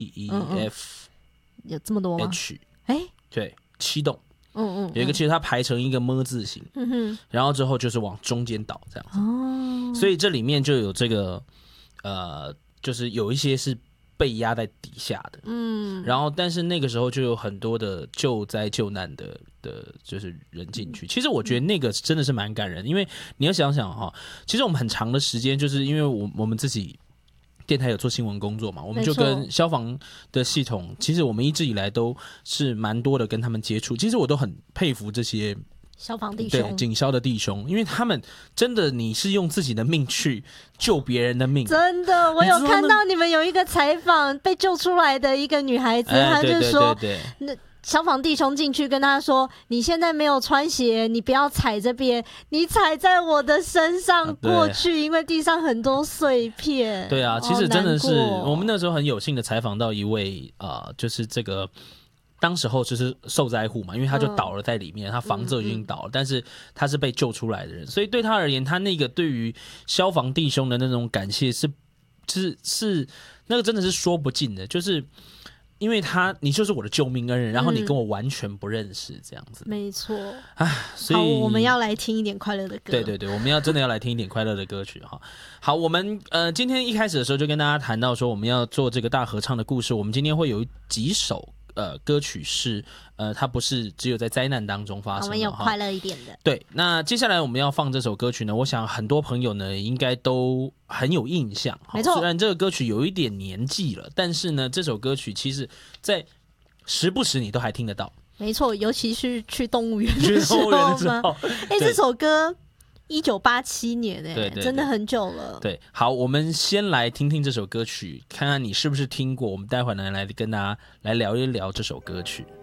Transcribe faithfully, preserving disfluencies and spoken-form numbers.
E F 有这么多吗 H， 哎， 对，七栋。 嗯嗯， 有一个其实它排成一个么字形， 嗯哼， 然后之后就是往中间倒这样子。 哦， 所以这里面就有这个呃，就是有一些是被压在底下的，嗯，然后但是那个时候就有很多的救灾救难的的，就是人进去。其实我觉得那个真的是蛮感人，因为你要想想哈，其实我们很长的时间，就是因为我我们自己。电台有做新闻工作嘛，我们就跟消防的系统，其实我们一直以来都是蛮多的跟他们接触。其实我都很佩服这些消防弟兄， 对警消的弟兄，因为他们真的你是用自己的命去救别人的命。 真的，我有看到你们有一个采访被救出来的一个女孩子， 哎、 她就说， 对对对对那消防弟兄进去跟他说：“你现在没有穿鞋，你不要踩这边，你踩在我的身上过去，啊、因为地上很多碎片。” 对啊，其实真的是、哦、我们那时候很有幸的采访到一位呃，就是这个当时候就是受灾户嘛，因为他就倒了在里面，嗯、他房子已经倒了，嗯、但是他是被救出来的人，所以对他而言，他那个对于消防弟兄的那种感谢是，是是那个真的是说不尽的，就是。因为他，你就是我的救命恩人，然后你跟我完全不认识，这样子。 没错。 啊，所以好，我们要来听一点快乐的歌。 对对对，我们要真的要来听一点快乐的歌曲哈。好，我们呃今天一开始的时候就跟大家谈到说，我们要做这个大合唱的故事。我们今天会有几首呃歌曲是呃它不是只有在灾难当中发生的， 我们有快乐一点的。 对，那接下来我们要放这首歌曲呢，我想很多朋友呢应该都很有印象。 没错， 虽然这个歌曲有一点年纪了，但是呢，这首歌曲其实在时不时你都还听得到。 没错，尤其是去动物园的时候吗？哎，这首歌一九八七年哎、欸，真的很久了。 对，好，我们先来听听这首歌曲，看看你是不是听过。我们待会儿呢来跟大家来聊一聊这首歌曲。